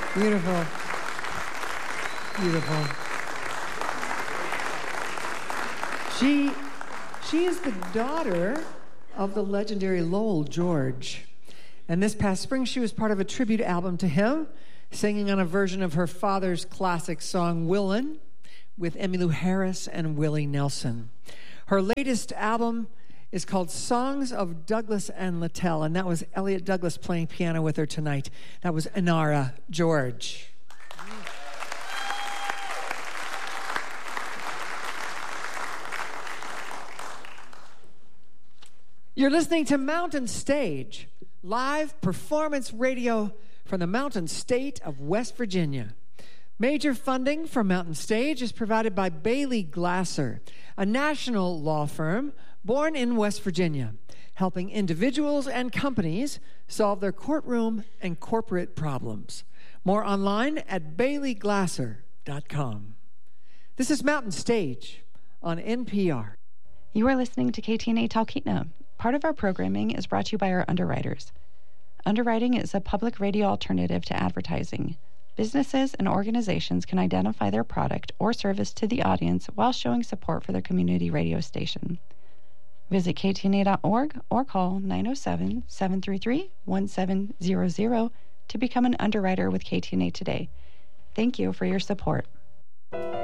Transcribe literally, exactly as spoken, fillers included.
Beautiful. Beautiful. She, she is the daughter of the legendary Lowell George. And this past spring, she was part of a tribute album to him, singing on a version of her father's classic song, Willin', with Emmylou Harris and Willie Nelson. Her latest album is called Songs of Douglas and Littell, and that was Elliot Douglas playing piano with her tonight. That was Inara George. You're listening to Mountain Stage, live performance radio from the Mountain State of West Virginia. Major funding for Mountain Stage is provided by Bailey Glasser, a national law firm born in West Virginia, helping individuals and companies solve their courtroom and corporate problems. More online at bailey glasser dot com. This is Mountain Stage on N P R. You are listening to K T N A Talkeetna. Part of our programming is brought to you by our underwriters. Underwriting is a public radio alternative to advertising. Businesses and organizations can identify their product or service to the audience while showing support for their community radio station. Visit K T N A dot org or call nine oh seven, seven three three, one seven zero zero to become an underwriter with K T N A today. Thank you for your support.